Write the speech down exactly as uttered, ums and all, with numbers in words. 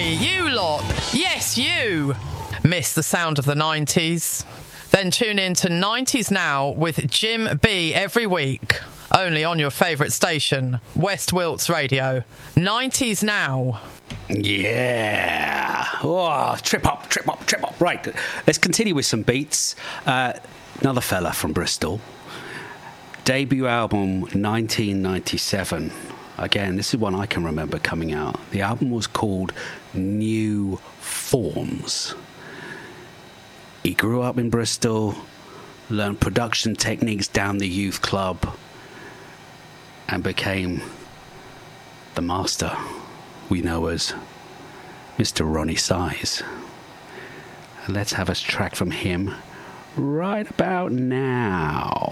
Hey, you lot. Yes, you. Miss the sound of the nineties? Then tune in to nineties Now with Jim B every week. Only on your favourite station, West Wilts Radio. nineties Now. Yeah. Oh, trip up, trip up, trip up. Right, let's continue with some beats. Uh, another fella from Bristol. Debut album nineteen ninety-seven. Again, this is one I can remember coming out. The album was called New Forms. He grew up in Bristol, learned production techniques down the youth club, and became the master we know as Mister Ronnie Size. And let's have a track from him right about now.